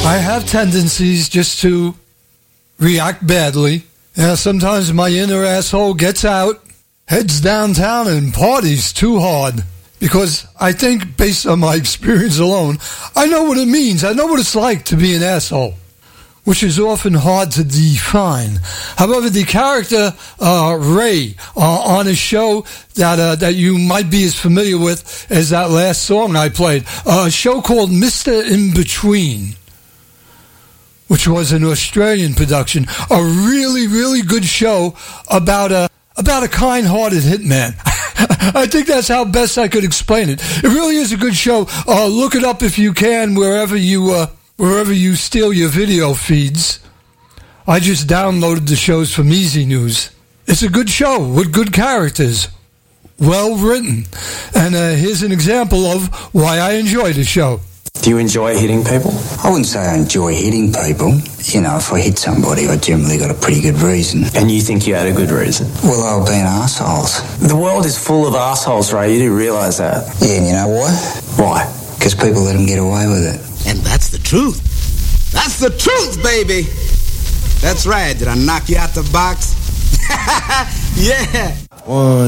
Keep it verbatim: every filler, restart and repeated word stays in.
I have tendencies just to react badly. Yeah, sometimes my inner asshole gets out, heads downtown, and parties too hard. Because I think, based on my experience alone, I know what it means. I know what it's like to be an asshole, which is often hard to define. However, the character uh, Ray uh, on a show that uh, that you might be as familiar with as that last song I played, uh, a show called Mister In Between, which was an Australian production, a really, really good show about a about a kind-hearted hitman. I think that's how best I could explain it. It really is a good show. Uh, look it up if you can, wherever you uh, wherever you steal your video feeds. I just downloaded the shows from Easy News. It's a good show with good characters, well written, and uh, here's an example of why I enjoy the show. Do you enjoy hitting people? I wouldn't say I enjoy hitting people. You know, if I hit somebody, I generally got a pretty good reason. And you think you had a good reason? Well, they were being arseholes. The world is full of arseholes, Ray. You do realise that? Yeah, and you know why? Why? Because people let them get away with it. And that's the truth. That's the truth, baby. That's right. Did I knock you out the box? Yeah. One.